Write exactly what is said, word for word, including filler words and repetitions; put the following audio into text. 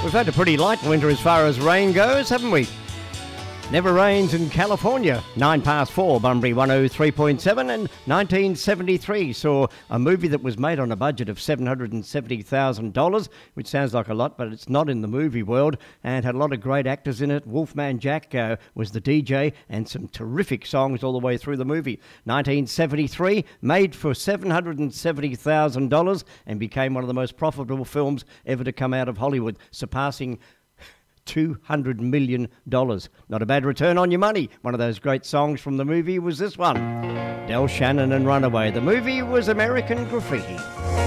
We've had a pretty light winter as far as rain goes, haven't we? Never rains in California. Nine past four, Bunbury one oh three point seven, and nineteen seventy-three saw a movie that was made on a budget of seven hundred seventy thousand dollars, which sounds like a lot, but it's not in the movie world, and had a lot of great actors in it. Wolfman Jack uh, was the D J, and some terrific songs all the way through the movie. nineteen seventy-three, made for seven hundred seventy thousand dollars, and became one of the most profitable films ever to come out of Hollywood, surpassing two hundred million dollars. Not a bad return on your money. One of those great songs from the movie was this one, Del Shannon and Runaway. The movie was American Graffiti.